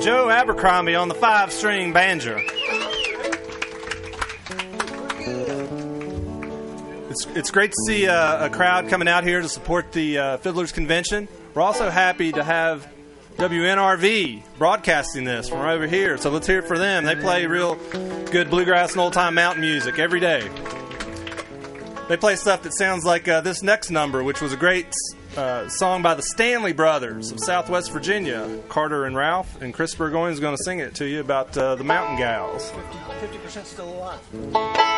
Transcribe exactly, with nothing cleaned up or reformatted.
Joe Abercrombie on the five-string banjo. It's, it's great to see uh, a crowd coming out here to support the uh, Fiddlers Convention. We're also happy to have W N R V broadcasting this from over here, so let's hear it for them. They play real good bluegrass and old-time mountain music every day. They play stuff that sounds like uh, this next number, which was a great uh, song by the Stanley Brothers of Southwest Virginia. Carter and Ralph, and Chris Burgoyne is going to sing it to you about uh, the Mountain Gals. fifty percent still alive.